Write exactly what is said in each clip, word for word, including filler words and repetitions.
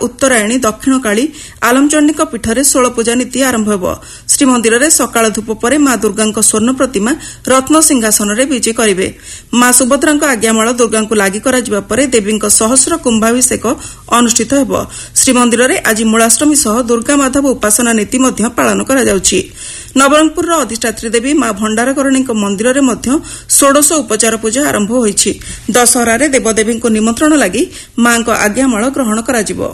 उत्तरायणी दक्षिणकाली आलमचंडी पीठरे षोल पूजा नीति आरंभ हेब। श्रीमंदिर में सकाळ धूप पर मां दुर्गा स्वर्ण प्रतिमा रत्न सिंहासन में विजे करेंगे। मां सुभद्रा आज्ञामाल दुर्गा लागि कर देवी सहस्र कुंभाभिषेक अनुष्ठित हेब। श्रीमंदिर में आज मूलाष्टमी सह दुर्गा माधव उपासना नीति पालन करा जाउछि। नवरंगपुर अधिष्ठात्री देवी मां भंडारकरणी मंदिर में षोडश उपचार पूजा आरंभ होइछि। दशहरा देवदेवी निमंत्रण लगी मां आज्ञामाल ग्रहण करा जिवो।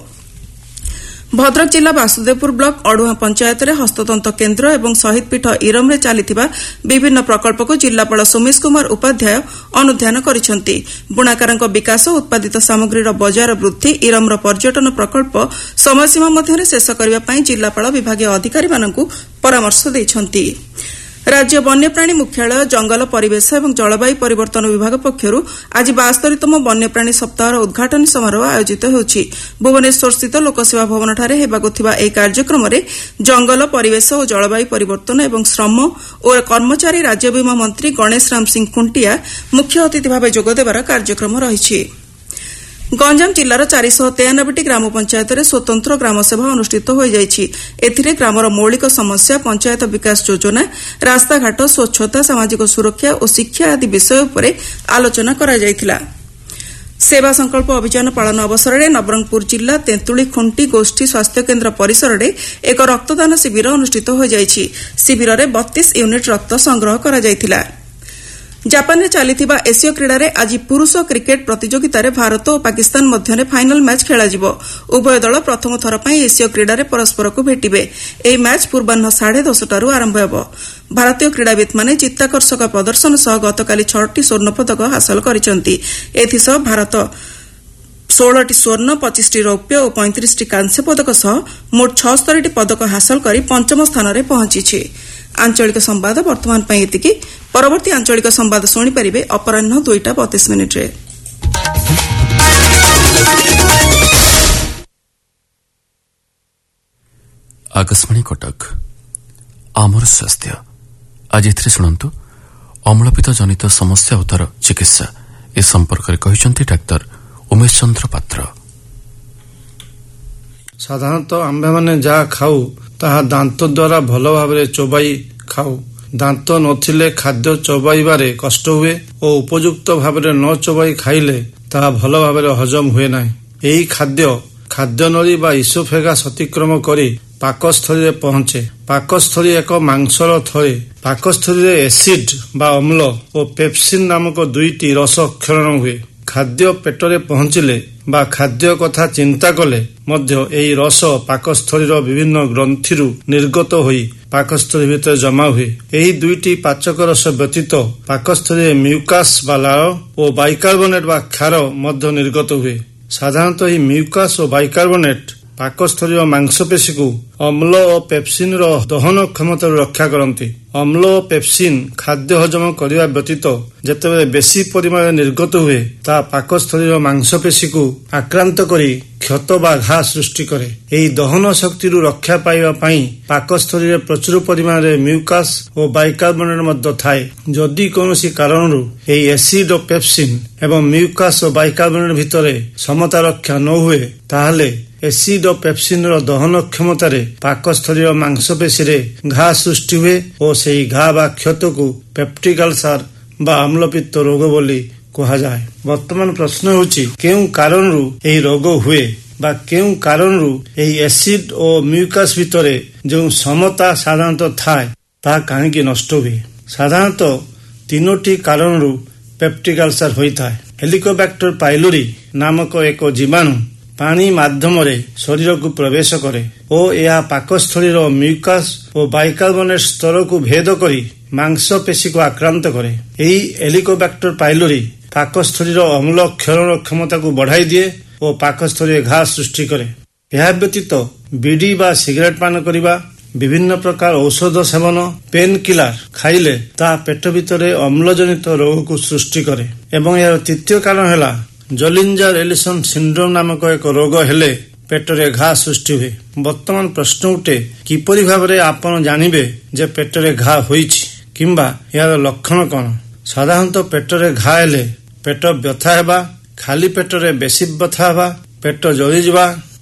भद्रक जिला बासुदेवपुर ब्लॉक अड़ुआ पंचायत में हस्ततंत्र केन्द्र और शहीद पीठ इरम में चलता विभिन्न प्रकल्प को जिलापाल सुमेश कुमार उपाध्याय अनुध्यान करिसेंति। बुणाकार विकास उत्पादित सामग्रीर बजार वृद्धि इरम पर्यटन प्रकल्प समयसीमा मध्य शेष करने जिलापाल विभागीय अधिकारी मानकु परामर्श देइछंति। राज्य वन्यप्राणी मुख्यालय जंगल परिवेश और जलवायु परिवर्तन विभाग पक्षर आज बास्तरीतम वन्यप्राणी सप्ताहर उद्घाटन समारोह आयोजित होछि। भुवनेश्वर स्थित लोकसेवा भवन ठारे हेबाकु थिबा एही कार्यक्रम में जंगल परिवेश और जलवायु परिवर्तन एवं श्रम और कर्मचारी राज्य बीमा मंत्री गणेश राम सिंह खुंटिया मुख्य अतिथि भाव जोगदेवार कार्यक्रम रहिछि। गंजाम जिलार चार सौ तेयानबे ग्राम पंचायत में स्वतंत्र ग्रामसेवा अनुष्ठित हो जाइछि। एथिरे ग्रामर मौलिक समस्या पंचायत विकास योजना रास्ताघाट स्वच्छता सामाजिक सुरक्षा और शिक्षा आदि विषय पर आलोचना करा जायथिला। सेवा संकल्प अभियान पालन अवसर में नवरंगपुर जिला तेंतुली खुंटी गोष्ठी स्वास्थ्य केन्द्र परिसर में एक रक्तदान शिविर अनुष्ठित हो जाइछि। शिविर में बत्तीस यूनिट रक्त संग्रह करा जायथिला। जापान में चलता एसीय क्रीड़ा में आज पुरुष क्रिकेट प्रतियोगिता रे भारत और पाकिस्तान मध्य फाइनल मैच खेल। उभय दल प्रथम थर पर एसीय क्रीड़ा में परस्पर को भेटिबे। एही मैच पूर्वाह्न साढ़े दसटारू आरंभ हेब। भारतीय क्रीड़ाविद माने चित्ताकर्षक प्रदर्शन सह गतकाली छटी स्वर्ण पदक हासिल करिसेंति। एथिसह भारत षोलटी स्वर्ण पच्चीस टी रौप्य और पैंतीस टी कांस्य पदक सह मोट छस्तरी टी पदक हासिल कर पंचम स्थान में पहुंची। आंचलिक संवाद वर्तमान ପାଇଁ ଏତିକି। परवर्ती आंचलिक संवाद शुणी पारिबे अपराह्न दुईटा बतीस मिनिट्रे। आकाशवाणी कटक आमर स्वास्थ्य आज एथिरे शुणंतु अम्लपित्त जनित समस्या उतार चिकित्सा ए संपर्क में कहिसेंति डाक्टर उमेश चंद्र पात्र। साधारणतः आम्भे माने जहा खाऊ ताहा दांत द्वारा भल भाव चोबाई खाऊ। दांत नथिले खाद्य चोबाइबारे कष्ट हुए और उपयुक्त भाव न चोबाई खाइले ताहा भल भाव हजम हुए नाही। एही खाद्य खाद्य नली बा इसोफेगास अतिक्रम करी पाकस्थली पहुंचे। पाकस्थली एक मांसर थली। पाकस्थली एसिड बा अम्ल और पेप्सिन नामक दुईटी रस क्षरण हुए। खाद्य पेटरे पहुंचिले बा खाद्य कथा चिंता कले मध्य एही रस पाकस्थलीर विभिन्न ग्रंथिरु निर्गत होई पाकस्थली भितर जमा हुए। एही दुईटी पाचक रस व्यतीत पाकस्थली म्यूकास बा लाळ और बाइकार्बोनेट बा क्षार मध्य निर्गत हुए। साधारणतः एही म्यूकास और बाइकार्बोनेट पाकस्थलीर मांसपेशी को अम्ल और पेप्सिन रो दहन क्षमता रक्षा करती। अम्ल और पेप्सिन खाद्य हजम करने व्यतीत जेतेबेले बेसी परिमाण निर्गत हुए ता पाकस्थलीर मांसपेशी को आक्रांत करी क्षत बा घा सृष्टि करे। एही दहन शक्ति रक्षा पाइबा पई पाकस्थली प्रचुर परिमाण म्यूकास और बाइकार्बोनेट मध्य थाए। जदि कोनोसी कारणरू एही एसिड और पेप्सिन एवं म्यूकास और बाइकार्बोनेट भितरे समता रक्षा न हुए ताहले एसिड और पेप्सिन रो दहन क्षमता पाकस्थलीर मांसपेशी रे घा सृष्टि हुए और सेही घा बा क्षत को पेप्टिक अल्सर बा अम्लपित्त रोग बोली कहा जाए। वर्तमान प्रश्न होची केउ कारणरू एही रोग हुए बा केउ कारणरू एही एसिड और म्यूकास भितरे जो समता साधारणतः थाए ता काहेकि नष्ट हुए। साधारणतः तीनोटी कारणरू पेप्टिक अल्सर होइथाए। हेलिकोबैक्टर पाइलोरी नामक एक जीवाणु पानी माध्यम शरीर को प्रवेश करे और यह पाकस्थलीर म्यूकास और बाइकार्बोनेट स्तर को भेद करी मांसपेशी को आक्रांत करे। यही हेलिकोबैक्टर पाइलोरी पाकस्थलीर अम्ल क्षरण क्षमता को बढ़ाई दिए और पाकस्थली घा सृष्टि करे। यह व्यतीत बीड़ी बा सिगरेट पान करिबा विभिन्न प्रकार औषध सेवन पेन किलर खाइले ता पेट भितरे अम्लजनित रोग को सृष्टि करे। एवं यार तृतीय कारण है जोलिंजर एलिसन सिंड्रोम नामक एक रोग हेले पेटरे घा सृष्टि हुए। वर्तमान प्रश्न उठे किपरि भाबरे आपण जानिबे जे पेटरे घा होईछि किंबा यार लक्षण कौन। साधारणतः पेटरे घा हेले पेट व्यथा हेबा, खाली पेटरे बेसी व्यथा हेबा, पेट जळि जिबा,